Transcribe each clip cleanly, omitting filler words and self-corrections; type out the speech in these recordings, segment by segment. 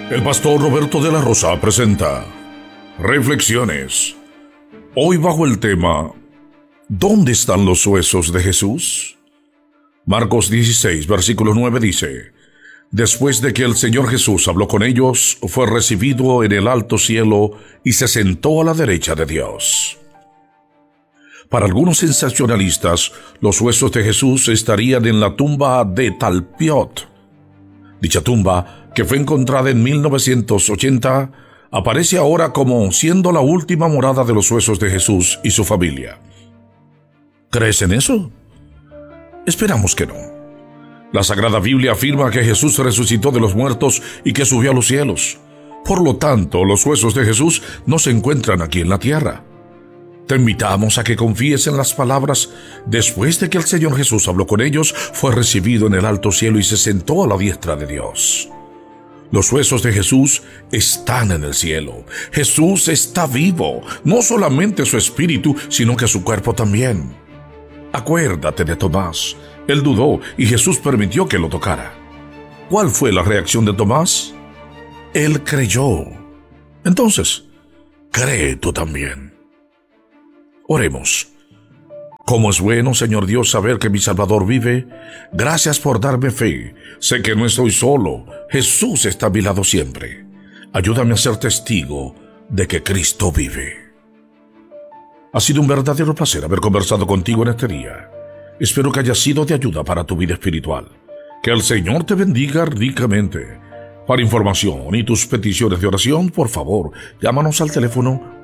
El pastor Roberto de la Rosa presenta Reflexiones. Hoy bajo el tema ¿Dónde están los huesos de Jesús? Marcos 16, versículo 9 dice: Después de que el Señor Jesús habló con ellos, fue recibido en el alto cielo y se sentó a la derecha de Dios. Para algunos sensacionalistas, los huesos de Jesús estarían en la tumba de Talpiot. Dicha tumba, que fue encontrada en 1980, aparece ahora como siendo la última morada de los huesos de Jesús y su familia. ¿Crees en eso? Esperamos que no. La Sagrada Biblia afirma que Jesús resucitó de los muertos y que subió a los cielos. Por lo tanto, los huesos de Jesús no se encuentran aquí en la tierra. Te invitamos a que confíes en las palabras: después de que el Señor Jesús habló con ellos, fue recibido en el alto cielo y se sentó a la diestra de Dios. Los huesos de Jesús están en el cielo. Jesús está vivo, no solamente su espíritu, sino que su cuerpo también. Acuérdate de Tomás. Él dudó y Jesús permitió que lo tocara. ¿Cuál fue la reacción de Tomás? Él creyó. Entonces, cree tú también. Oremos. Cómo es bueno, Señor Dios, saber que mi Salvador vive. Gracias por darme fe. Sé que no estoy solo. Jesús está a mi lado siempre. Ayúdame a ser testigo de que Cristo vive. Ha sido un verdadero placer haber conversado contigo en este día. Espero que haya sido de ayuda para tu vida espiritual. Que el Señor te bendiga ricamente. Para información y tus peticiones de oración, por favor, llámanos al teléfono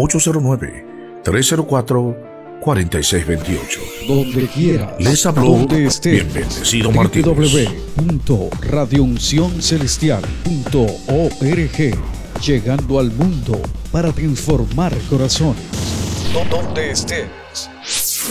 1-809-304-4628. Donde quiera, les habló donde estés, bien bendecido Martínez. www.radiouncioncelestial.org, llegando al mundo para transformar corazones. Donde estés.